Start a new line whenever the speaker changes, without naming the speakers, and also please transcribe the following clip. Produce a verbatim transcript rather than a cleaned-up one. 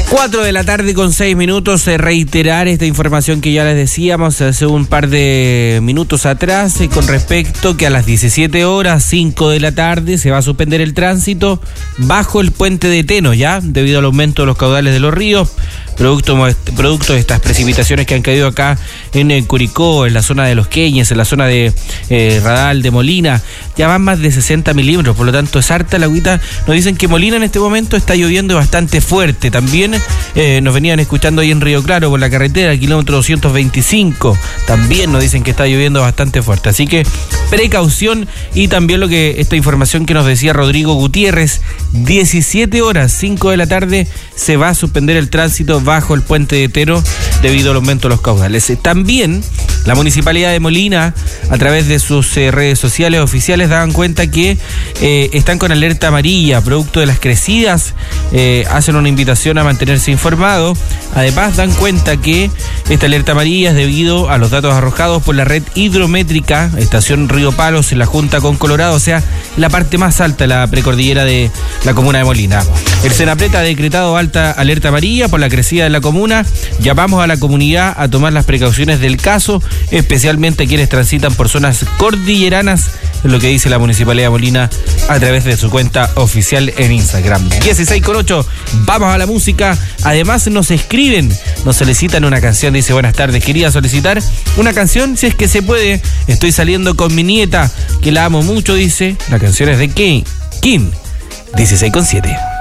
cuatro de la tarde con seis minutos, eh, reiterar esta información que ya les decíamos hace un par de minutos atrás, eh, con respecto que a las diecisiete horas, cinco de la tarde, se va a suspender el tránsito bajo el puente de Teno, ya, debido al aumento de los caudales de los ríos, producto, producto de estas precipitaciones que han caído acá en el Curicó, en la zona de Los Queñes, en la zona de eh, Radal, de Molina. Ya van más de sesenta milímetros, por lo tanto es harta la agüita. Nos dicen que Molina en este momento está lloviendo bastante fuerte. También eh, nos venían escuchando ahí en Río Claro por la carretera, kilómetro doscientos veinticinco. También nos dicen que está lloviendo bastante fuerte. Así que precaución, y también lo que esta información que nos decía Rodrigo Gutiérrez, diecisiete horas, cinco de la tarde, se va a suspender el tránsito bajo el puente de Teno debido al aumento de los caudales. También la Municipalidad de Molina, a través de sus eh, redes sociales oficiales, daban cuenta que eh, están con alerta amarilla, producto de las crecidas. Eh, hacen una invitación a mantenerse informado. Además, dan cuenta que esta alerta amarilla es debido a los datos arrojados por la red hidrométrica estación Río Palos en la Junta con Colorado, o sea, la parte más alta de la precordillera de la comuna de Molina. El Senapred ha decretado alta alerta amarilla por la crecida de la comuna. Llamamos a la comunidad a tomar las precauciones del caso, especialmente a quienes transitan por zonas cordilleranas, es lo que dice la Municipalidad de Molina a través de su cuenta oficial en Instagram. dieciséis con ocho, vamos a la música. Además nos escriben, nos solicitan una canción. Dice: buenas tardes, quería solicitar una canción, si es que se puede. Estoy saliendo con mi nieta, que la amo mucho, dice. La canción es de Kim, Kim, dieciséis con siete.